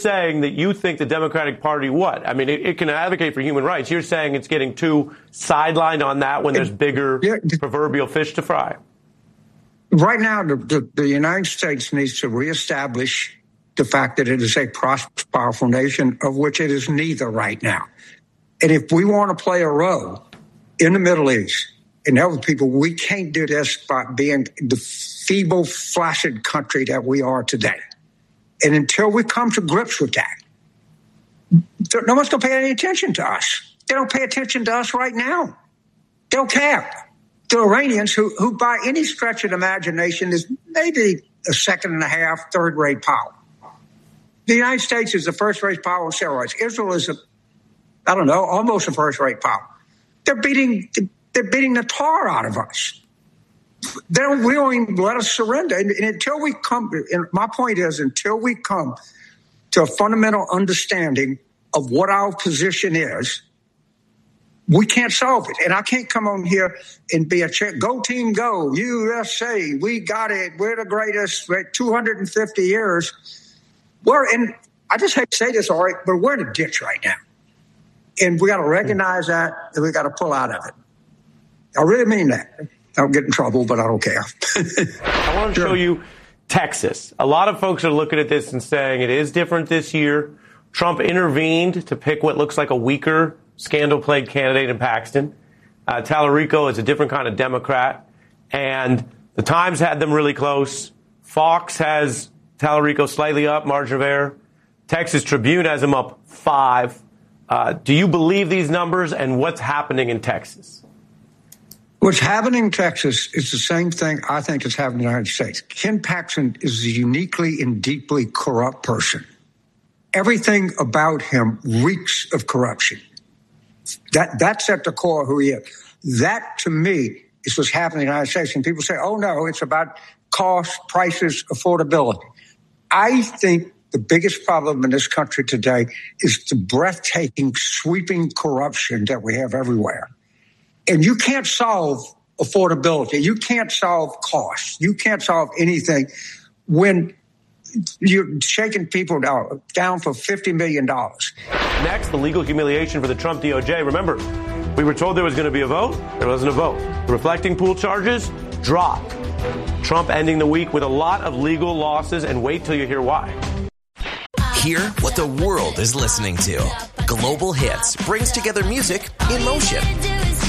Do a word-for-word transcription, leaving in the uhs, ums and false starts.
saying that you think the Democratic Party what? I mean, it, it can advocate for human rights. You're saying it's getting too sidelined on that when there's bigger yeah, proverbial fish to fry. Right now, the, the, the United States needs to reestablish the fact that it is a prosperous, powerful nation, of which it is neither right now. And if we want to play a role in the Middle East and help people, we can't do this by being the feeble, flaccid country that we are today. And until we come to grips with that, no one's going to pay any attention to us. They don't pay attention to us right now. They don't care. The Iranians, who, who by any stretch of imagination is maybe a second and a half, third-rate power. The United States is the first-rate power on steroids. Israel is, a, I don't know, almost a first-rate power. They're beating, they're beating the tar out of us. They don't, we don't even let us surrender. And, and until we come, and my point is, until we come to a fundamental understanding of what our position is, we can't solve it. And I can't come on here and be a check. Go team, go. U S A, we got it. We're the greatest. We're two hundred fifty years. We're in, I just hate to say this, all right, but we're in a ditch right now. And we got to recognize that, and we got to pull out of it. I really mean that. I'll get in trouble, but I don't care. I want to sure. show you Texas. A lot of folks are looking at this and saying it is different this year. Trump intervened to pick what looks like a weaker, scandal-plagued candidate in Paxton. Uh, Tallarico is a different kind of Democrat. And the Times had them really close. Fox has Tallarico slightly up, margin of error. Texas Tribune has him up five. Uh, do you believe these numbers, and what's happening in Texas? What's happening in Texas is the same thing I think is happening in the United States. Ken Paxton is a uniquely and deeply corrupt person. Everything about him reeks of corruption. That That's at the core of who he is. That, to me, is what's happening in the United States. And people say, oh, no, it's about cost, prices, affordability. I think the biggest problem in this country today is the breathtaking, sweeping corruption that we have everywhere. And you can't solve affordability. You can't solve costs. You can't solve anything when you're shaking people down, down for fifty million dollars. Next, the legal humiliation for the Trump D O J. Remember, we were told there was going to be a vote. There wasn't a vote. The reflecting pool charges dropped. Trump ending the week with a lot of legal losses, and wait till you hear why. Hear what the world is listening to. Global Hits brings together music in motion.